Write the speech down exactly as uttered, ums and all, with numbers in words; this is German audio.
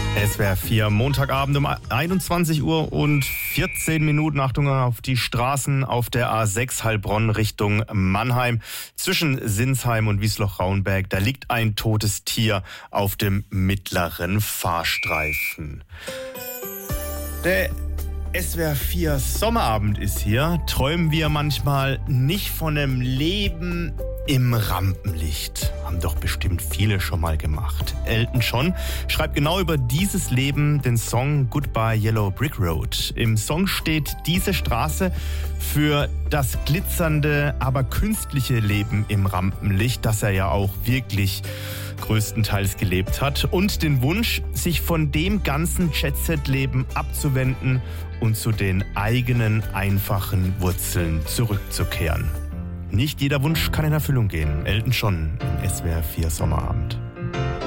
S W R vier, Montagabend um einundzwanzig Uhr und vierzehn Minuten. Achtung auf die Straßen auf der A sechs Heilbronn Richtung Mannheim. Zwischen Sinsheim und Wiesloch-Raunberg, da liegt ein totes Tier auf dem mittleren Fahrstreifen. Der S W R vier Sommerabend ist hier. Träumen wir manchmal nicht von einem Leben im Rampenlicht? Haben doch bestimmt viele schon mal gemacht. Elton John schreibt genau über dieses Leben den Song Goodbye Yellow Brick Road. Im Song steht diese Straße für das glitzernde, aber künstliche Leben im Rampenlicht, das er ja auch wirklich größtenteils gelebt hat, und den Wunsch, sich von dem ganzen Jet-Set-Leben abzuwenden und zu den eigenen einfachen Wurzeln zurückzukehren. Nicht jeder Wunsch kann in Erfüllung gehen. Elton John im S W R vier Sommerabend.